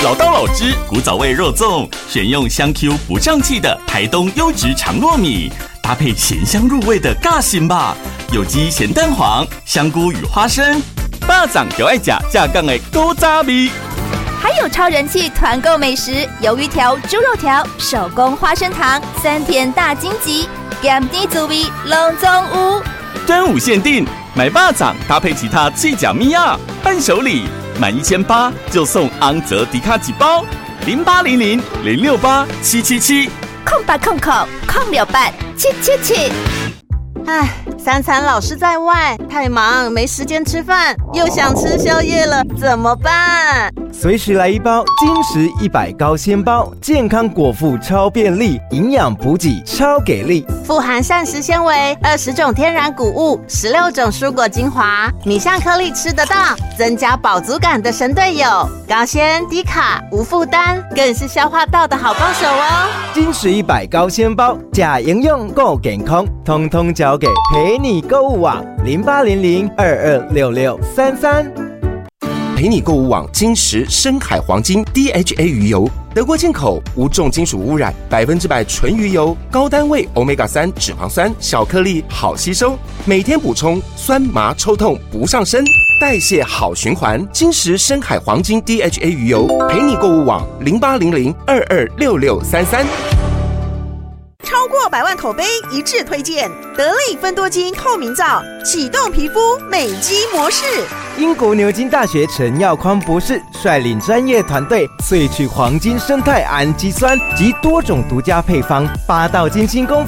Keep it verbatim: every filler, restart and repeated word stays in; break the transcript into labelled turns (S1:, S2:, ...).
S1: 老刀老汁古早味肉粽，选用香 Q 不胀气的台东优质长糯米，搭配咸香入味的尬心吧，有机咸蛋黄、香菇与花生，巴掌就爱吃架杠的古早味。
S2: 还有超人气团购美食，鱿鱼条、猪肉条、手工花生糖、三甜大荆棘，咸甜滋味拢总有。
S1: 端午限定，买巴掌搭配其他脆甲米亚伴手礼，满一千八就送昂泽迪卡几包，零八零零零六八七七七，
S2: 空八空空空六八七七七。
S3: 唉，三餐老是在外，太忙没时间吃饭，又想吃宵夜了，怎么办？
S4: 随时来一包金石一百高纤包，健康果腹超便利，营养补给超给力，
S3: 富含膳食纤维，二十种天然谷物，十六种蔬果精华，米香颗粒吃得到，增加饱足感的神队友，高纤低卡无负担，更是消化道的好帮手哦。
S4: 金石一百高纤包，假营养够健康，通通交给陪你购物网零八零零二二六六三三。
S5: 陪你购物网金石深海黄金 D H A 鱼油，德国进口，无重金属污染，百分之百纯鱼油，高单位 欧米伽三 脂肪酸，小颗粒好吸收，每天补充，酸麻抽痛不上身，代谢好循环。金石深海黄金 D H A 鱼油，陪你购物网零八零零二二六六三三。
S6: 超过百万口碑一致推荐得力芬多精透明皂，启动皮肤美肌模式。
S4: 英国牛津大学陈耀匡博士率领专业团队萃取黄金生态氨基酸及多种独家配方，八道精心功夫